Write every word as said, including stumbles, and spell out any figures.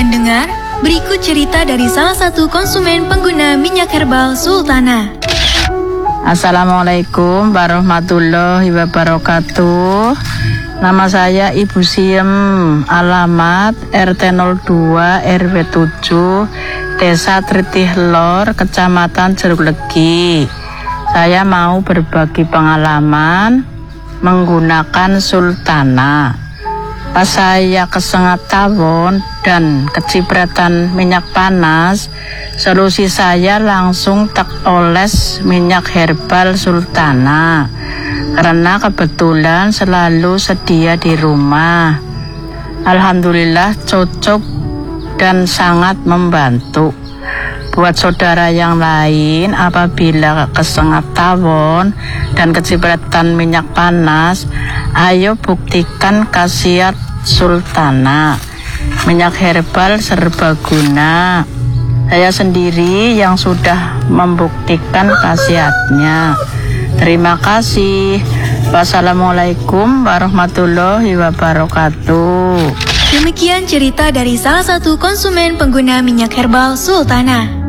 pendengar, berikut cerita dari salah satu konsumen pengguna minyak herbal Sultana. Assalamualaikum warahmatullahi wabarakatuh. Nama saya Ibu Siem, alamat R T nol dua R W tujuh, Desa Tritih Lor, Kecamatan Jeruk Legi. Saya mau berbagi pengalaman menggunakan Sultana. Pas saya kesengat tawon dan kecipratan minyak panas, solusi saya langsung tak oles minyak herbal Sultana. Karena kebetulan selalu sedia di rumah. Alhamdulillah cocok dan sangat membantu. Buat saudara yang lain, apabila kesengat tawon dan kecipratan minyak panas, ayo buktikan khasiat Sultana. Minyak herbal serbaguna. Saya sendiri yang sudah membuktikan khasiatnya. Terima kasih. Wassalamualaikum warahmatullahi wabarakatuh. Demikian cerita dari salah satu konsumen pengguna minyak herbal Sultana.